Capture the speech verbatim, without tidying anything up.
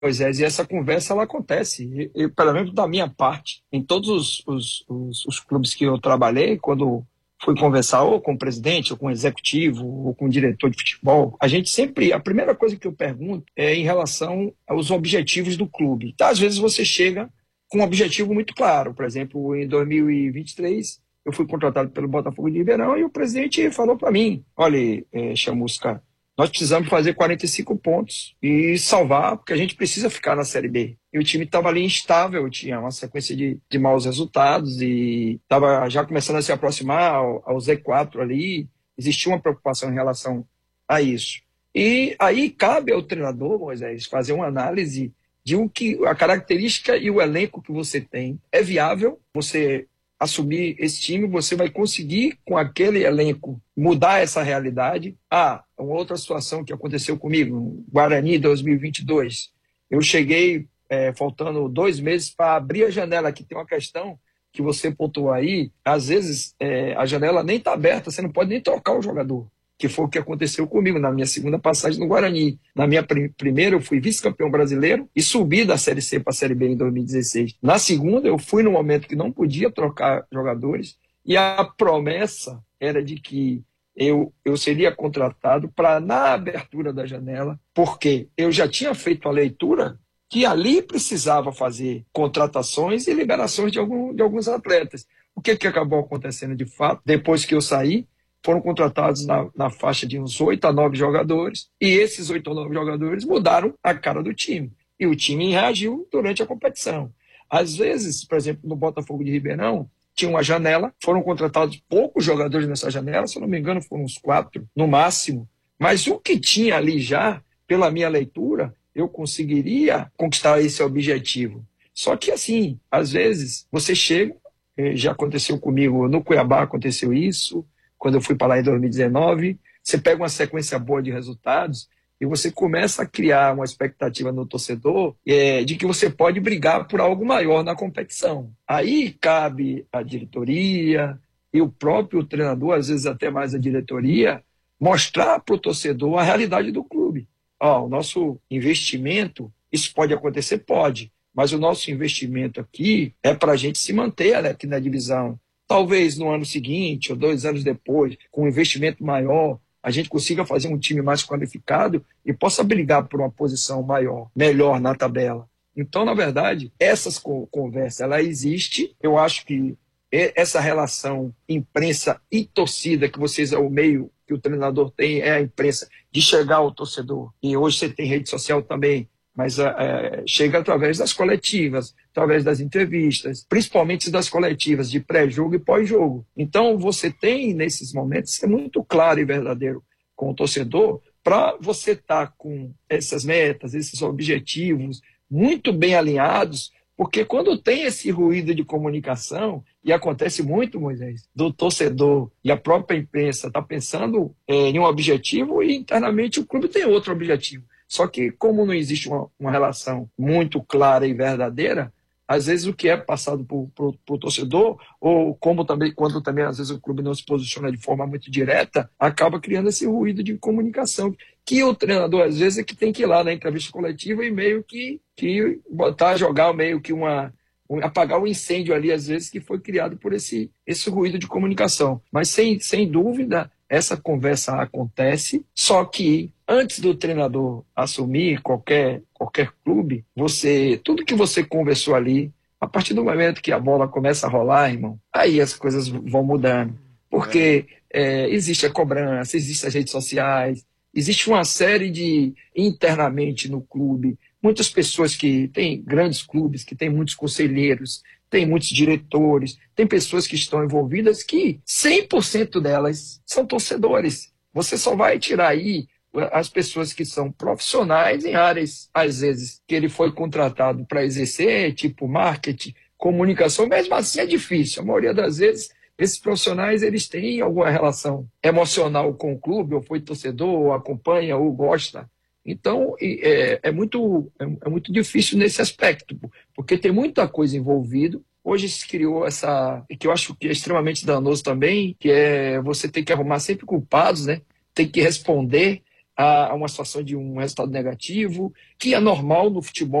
Moisés, e essa conversa ela acontece, e, e, pelo menos da minha parte, em todos os, os, os, os clubes que eu trabalhei, quando fui conversar ou com o presidente, ou com o executivo, ou com o diretor de futebol, a gente sempre, a primeira coisa que eu pergunto é em relação aos objetivos do clube. Então, às vezes você chega com um objetivo muito claro, por exemplo, em dois mil e vinte e três, eu fui contratado pelo Botafogo de Ribeirão e o presidente falou para mim, olha, é, Chamusca, nós precisamos fazer quarenta e cinco pontos e salvar, porque a gente precisa ficar na Série B. E o time estava ali instável, tinha uma sequência de, de maus resultados e estava já começando a se aproximar ao, ao Z quatro ali. Existia uma preocupação em relação a isso. E aí cabe ao treinador, Moisés, fazer uma análise de o que a característica e o elenco que você tem. É viável você assumir esse time, você vai conseguir, com aquele elenco, mudar essa realidade. Ah, uma outra situação que aconteceu comigo, no Guarani dois mil e vinte e dois. Eu cheguei, é, faltando dois meses para abrir a janela, que tem uma questão que você pontuou aí, às vezes é, a janela nem está aberta, você não pode nem trocar o jogador, que foi o que aconteceu comigo na minha segunda passagem no Guarani. Na minha prim- primeira, eu fui vice-campeão brasileiro e subi da Série C para a Série B em dois mil e dezesseis. Na segunda, eu fui no momento que não podia trocar jogadores e a promessa era de que eu, eu seria contratado para, na abertura da janela, porque eu já tinha feito a leitura que ali precisava fazer contratações e liberações de, algum, de alguns atletas. O que, que acabou acontecendo de fato? Depois que eu saí, foram contratados na, na faixa de uns oito a nove jogadores, e esses oito a nove jogadores mudaram a cara do time. E o time reagiu durante a competição. Às vezes, por exemplo, no Botafogo de Ribeirão, tinha uma janela, foram contratados poucos jogadores nessa janela, se eu não me engano foram uns quatro no máximo, mas o que tinha ali já, pela minha leitura, eu conseguiria conquistar esse objetivo. Só que assim, às vezes, você chega, já aconteceu comigo, no Cuiabá aconteceu isso, quando eu fui para lá em dois mil e dezenove, você pega uma sequência boa de resultados e você começa a criar uma expectativa no torcedor é, de que você pode brigar por algo maior na competição. Aí cabe a diretoria e o próprio treinador, às vezes até mais a diretoria, mostrar para o torcedor a realidade do clube. Ó, o nosso investimento, isso pode acontecer? Pode, mas o nosso investimento aqui é para a gente se manter, né, aqui na divisão. Talvez no ano seguinte ou dois anos depois, com um investimento maior, a gente consiga fazer um time mais qualificado e possa brigar por uma posição maior, melhor na tabela. Então, na verdade, essas conversas, ela existe. Eu acho que essa relação imprensa e torcida, que vocês é o meio que o treinador tem, é a imprensa, de chegar ao torcedor. E hoje você tem rede social também, mas é, chega através das coletivas, através das entrevistas, principalmente das coletivas de pré-jogo e pós-jogo. Então, você tem, nesses momentos, ser muito claro e verdadeiro com o torcedor para você estar com essas metas, esses objetivos muito bem alinhados, porque quando tem esse ruído de comunicação, e acontece muito, Moisés, do torcedor e a própria imprensa está pensando é, em um objetivo e internamente o clube tem outro objetivo. Só que, como não existe uma, uma relação muito clara e verdadeira, às vezes o que é passado para o torcedor, ou como também, quando também às vezes o clube não se posiciona de forma muito direta, acaba criando esse ruído de comunicação, que o treinador às vezes é que tem que ir lá na entrevista coletiva e meio que, que botar, jogar meio que uma... apagar o incêndio ali, às vezes, que foi criado por esse, esse ruído de comunicação. Mas, sem, sem dúvida, essa conversa acontece, só que antes do treinador assumir qualquer, qualquer clube, você, tudo que você conversou ali, a partir do momento que a bola começa a rolar, irmão, aí as coisas vão mudando. Porque é, existe a cobrança, existem as redes sociais, existe uma série de, internamente no clube, muitas pessoas que têm grandes clubes, que têm muitos conselheiros, tem muitos diretores, tem pessoas que estão envolvidas que cem por cento delas são torcedores. Você só vai tirar aí as pessoas que são profissionais em áreas, às vezes, que ele foi contratado para exercer, tipo marketing, comunicação, mesmo assim é difícil. A maioria das vezes, esses profissionais eles têm alguma relação emocional com o clube, ou foi torcedor, ou acompanha, ou gosta. Então, é, é, muito, é, é muito difícil nesse aspecto, porque tem muita coisa envolvida. Hoje se criou essa, que eu acho que é extremamente danoso também, que é você ter que arrumar sempre culpados, né? Tem que responder a, a uma situação de um resultado negativo, que é normal no futebol.